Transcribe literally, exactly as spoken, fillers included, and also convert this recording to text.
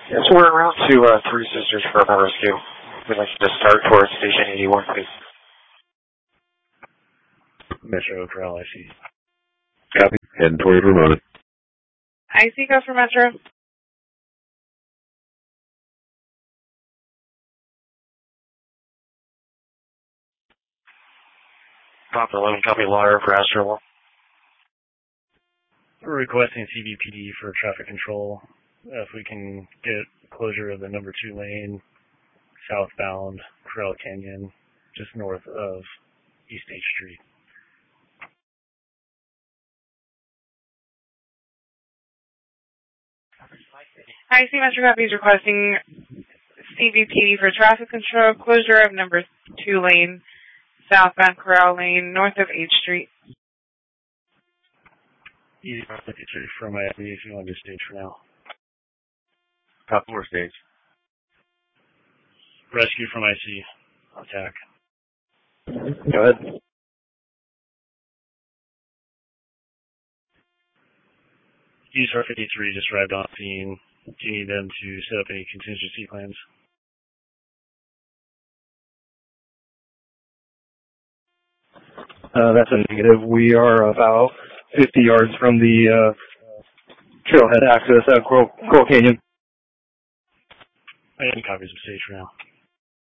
Yes, we're en route to uh, Three Sisters for a rescue. We'd like you to start towards Station eighty-one, please. Metro Corral, I C. Copy. Heading towards Ramona. I C, go for Metro. Pop eleven, copy Laura for Astro. We're requesting C B P D for traffic control. Uh, if we can get closure of the number two lane, southbound Corral Canyon, just north of East eighth Street. I C, Metro Copy is requesting C B P D for traffic control, closure of number two lane, southbound Corral Lane, north of eighth Street. Easy fifty-three from I B if you want to do stage for now. Top four stage. Rescue from I C. Attack. Go ahead. Use R fifty-three just arrived on scene. Do you need them to set up any contingency plans? Uh, that's a negative. We are about fifty yards from the uh, trailhead access at Coral, Coral Canyon. I have copies of stage for now.